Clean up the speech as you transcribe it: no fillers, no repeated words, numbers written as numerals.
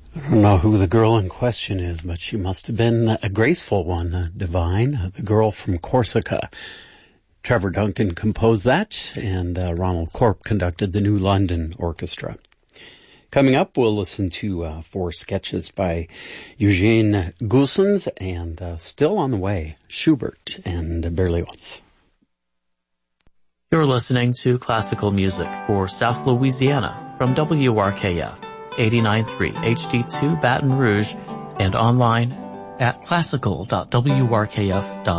I don't know who the girl in question is, but she must have been a graceful one, Divine, the girl from Corsica. Trevor Duncan composed that, and Ronald Corp conducted the New London Orchestra. Coming up, we'll listen to 4 sketches by Eugene Goossens, and still on the way, Schubert and Berlioz. You're listening to classical music for South Louisiana from WRKF. 89.3 HD2 Baton Rouge and online at classical.wrkf.org.